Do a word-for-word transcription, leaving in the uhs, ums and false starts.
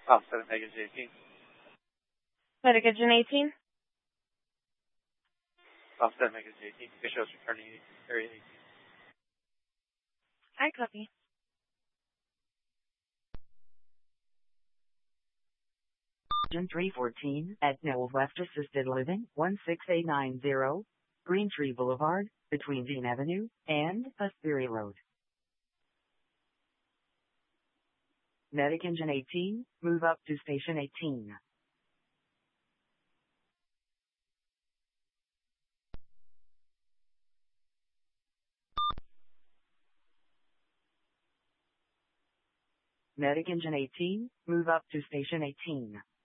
Offset at Megan eighteen. Medicagen eighteen. Offset at Megan eighteen. It shows returning area eighteen. I copy. three fourteen at Northwest Assisted Living, one six eight nine zero, Green Tree Boulevard, between Dean Avenue and Hesperia Road. Medic Engine eighteen, move up to Station eighteen. Medic Engine eighteen, move up to Station eighteen.